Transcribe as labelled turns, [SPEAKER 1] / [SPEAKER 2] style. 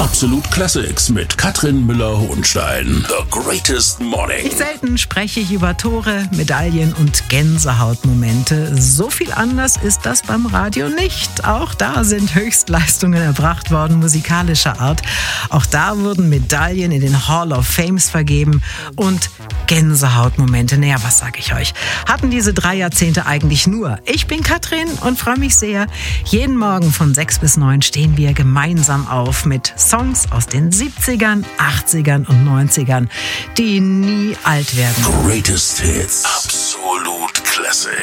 [SPEAKER 1] Absolut Classics mit Katrin Müller-Hohenstein. The Greatest Morning.
[SPEAKER 2] Nicht selten spreche ich über Tore, Medaillen und Gänsehautmomente. So viel anders ist das beim Radio nicht. Auch da sind Höchstleistungen erbracht worden, musikalischer Art. Auch da wurden Medaillen in den Hall of Fames vergeben und Gänsehautmomente. Naja, was sage ich euch? Hatten diese 3 Jahrzehnte eigentlich nur. Ich bin Katrin und freue mich sehr. Jeden Morgen von 6 bis 9 stehen wir gemeinsam auf mit Songs aus den 70ern, 80ern und 90ern, die nie alt werden.
[SPEAKER 1] Greatest Hits. Absolut Classic.